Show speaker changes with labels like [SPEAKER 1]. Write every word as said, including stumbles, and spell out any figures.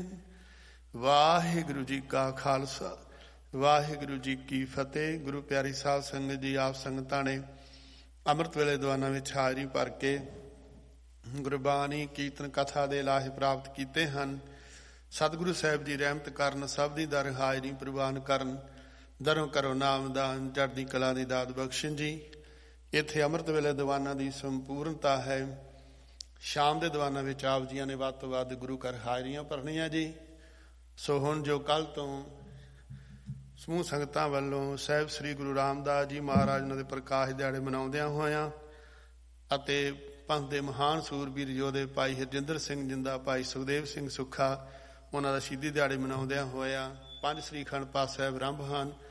[SPEAKER 1] ਵਾਹਿਗੁਰੂ ਜੀ ਕਾ ਖਾਲਸਾ ਵਾਹਿਗੁਰੂ ਜੀ ਕੀ ਫਤਿਹ। ਗੁਰੂ ਪਿਆਰੀ ਸਾਧ ਸੰਗਤ ਜੀ, ਆਪ ਸੰਗਤਾਂ ਨੇ ਅੰਮ੍ਰਿਤ ਵੇਲੇ ਦੀਵਾਨਾਂ ਵਿੱਚ ਹਾਜ਼ਰੀ ਭਰ ਕੇ ਗੁਰਬਾਣੀ ਕੀਰਤਨ ਕਥਾ ਦੇ ਲਾਹੇ ਪ੍ਰਾਪਤ ਕੀਤੇ ਹਨ। ਸਤਿਗੁਰੂ ਸਾਹਿਬ ਜੀ ਰਹਿਮਤ ਕਰਨ, ਸਭ ਦੀ ਦਰ ਹਾਜ਼ਰੀ ਪ੍ਰਵਾਨ ਕਰਨ, ਦਰੋਂ ਕਰੋ ਨਾਮਦਾਨ, ਚੜ੍ਹਦੀ ਕਲਾ ਦੀ ਦਾਤ ਬਖਸ਼ਣ ਜੀ। ਇੱਥੇ ਅੰਮ੍ਰਿਤ ਵੇਲੇ ਦੀਵਾਨਾਂ ਦੀ ਸੰਪੂਰਨਤਾ ਹੈ। ਸ਼ਾਮ ਦੇ ਦੀਵਾਨਾਂ ਵਿੱਚ ਆਪ ਜੀਆਂ ਨੇ ਵੱਧ ਤੋਂ ਵੱਧ ਗੁਰੂ ਘਰ ਹਾਜ਼ਰੀਆਂ ਭਰਨੀਆਂ ਜੀ। ਸੋ ਹੁਣ ਜੋ ਕੱਲ੍ਹ ਤੋਂ ਸਮੂਹ ਸੰਗਤਾਂ ਵੱਲੋਂ ਸਾਹਿਬ ਸ੍ਰੀ ਗੁਰੂ ਰਾਮਦਾਸ ਜੀ ਮਹਾਰਾਜ ਉਹਨਾਂ ਦੇ ਪ੍ਰਕਾਸ਼ ਦਿਹਾੜੇ ਮਨਾਉਂਦਿਆਂ ਹੋਇਆਂ ਅਤੇ ਪੰਥ ਦੇ ਮਹਾਨ ਸੂਰਬੀਰ ਯੋਧੇ ਭਾਈ ਹਰਜਿੰਦਰ ਸਿੰਘ ਜਿੰਦਾ, ਭਾਈ ਸੁਖਦੇਵ ਸਿੰਘ ਸੁੱਖਾ, ਉਹਨਾਂ ਦਾ ਸ਼ਹੀਦੀ ਦਿਹਾੜੇ ਮਨਾਉਂਦਿਆਂ ਹੋਇਆਂ ਪੰਜ ਸ੍ਰੀ ਅਖੰਡ ਪਾਠ ਸਾਹਿਬ ਆਰੰਭ ਹਨ।